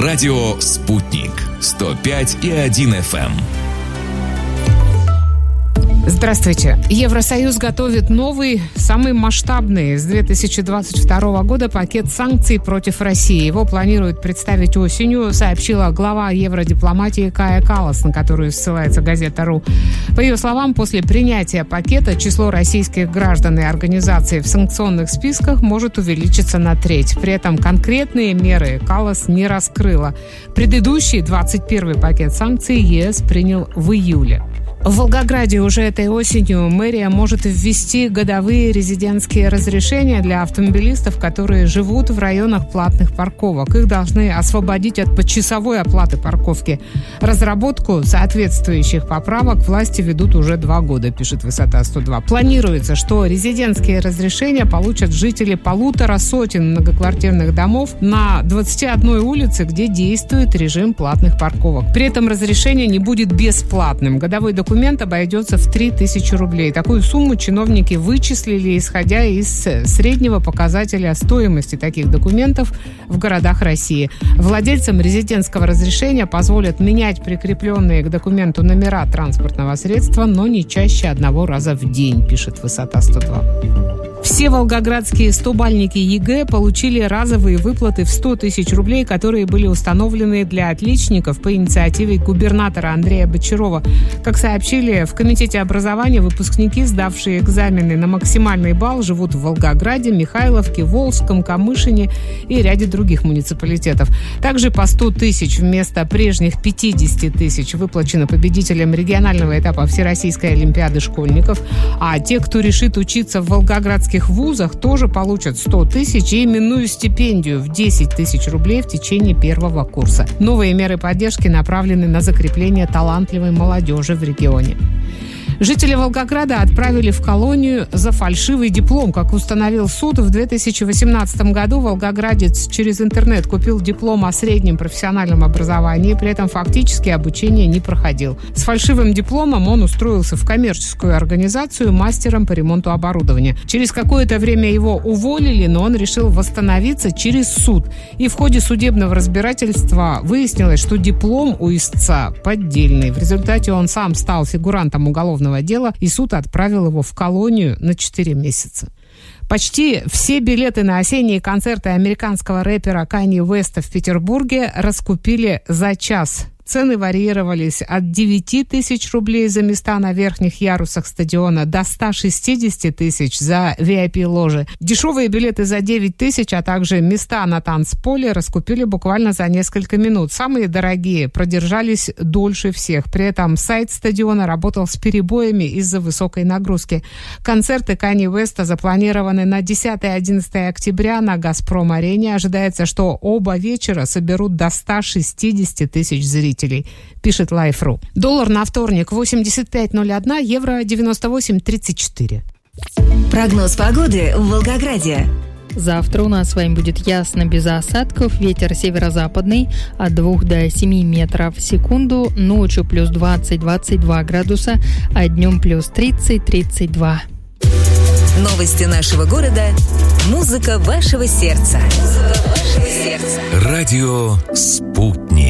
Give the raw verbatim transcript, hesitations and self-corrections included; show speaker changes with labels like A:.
A: Радио «Спутник» сто пять и один эф эм.
B: Здравствуйте. Евросоюз готовит новый, самый масштабный с две тысячи двадцать второго года пакет санкций против России. Его планируют представить осенью, сообщила глава евродипломатии Кая Каллас, на которую ссылается газета РУ. По ее словам, после принятия пакета число российских граждан и организаций в санкционных списках может увеличиться на треть. При этом конкретные меры Каллас не раскрыла. Предыдущий двадцать первый пакет санкций ЕС принял в июле. В Волгограде уже этой осенью мэрия может ввести годовые резидентские разрешения для автомобилистов, которые живут в районах платных парковок. Их должны освободить от почасовой оплаты парковки. Разработку соответствующих поправок власти ведут уже два года, пишет Высота сто два. Планируется, что резидентские разрешения получат жители полутора сотен многоквартирных домов на двадцати одной улице, где действует режим платных парковок. При этом разрешение не будет бесплатным. Годовой документ Документ обойдется в три тысячи рублей. Такую сумму чиновники вычислили, исходя из среднего показателя стоимости таких документов в городах России. Владельцам резидентского разрешения позволят менять прикрепленные к документу номера транспортного средства, но не чаще одного раза в день, пишет Высота сто два. Все волгоградские стобальники ЕГЭ получили разовые выплаты в сто тысяч рублей, которые были установлены для отличников по инициативе губернатора Андрея Бочарова. Как сообщили в Комитете образования, выпускники, сдавшие экзамены на максимальный балл, живут в Волгограде, Михайловке, Волжском, Камышине и ряде других муниципалитетов. Также по сто тысяч вместо прежних пятьдесят тысяч выплачено победителям регионального этапа Всероссийской олимпиады школьников. А те, кто решит учиться в волгоградских В вузах, тоже получат сто тысяч и именную стипендию в десять тысяч рублей в течение первого курса. Новые меры поддержки направлены на закрепление талантливой молодежи в регионе. Жители Волгограда отправили в колонию за фальшивый диплом. Как установил суд, в две тысячи восемнадцатом году волгоградец через интернет купил диплом о среднем профессиональном образовании, при этом фактически обучение не проходил. С фальшивым дипломом он устроился в коммерческую организацию мастером по ремонту оборудования. Через какое-то время его уволили, но он решил восстановиться через суд. И в ходе судебного разбирательства выяснилось, что диплом у истца поддельный. В результате он сам стал фигурантом уголовного дела, и суд отправил его в колонию на четыре месяца. Почти все билеты на осенние концерты американского рэпера Канье Уэста в Петербурге раскупили за час. Цены варьировались от девяти тысяч рублей за места на верхних ярусах стадиона до ста шестидесяти тысяч за ви ай пи-ложи. Дешевые билеты за девять тысяч, а также места на танцполе раскупили буквально за несколько минут. Самые дорогие продержались дольше всех. При этом сайт стадиона работал с перебоями из-за высокой нагрузки. Концерты Канье Уэста запланированы на десятое-одиннадцатое октября на «Газпром-арене». Ожидается, что оба вечера соберут до ста шестидесяти тысяч зрителей, пишет Life.ru. Доллар на вторник восемьдесят пять ноль один, евро девяносто восемь тридцать четыре.
C: Прогноз погоды в Волгограде.
D: Завтра у нас с вами будет ясно, без осадков, ветер северо-западный от двух до семи метров в секунду, ночью плюс двадцать-двадцать два градуса, а днем плюс тридцать-тридцать два.
C: Новости нашего города, музыка вашего сердца. Музыка вашего сердца.
A: Радио «Спутник».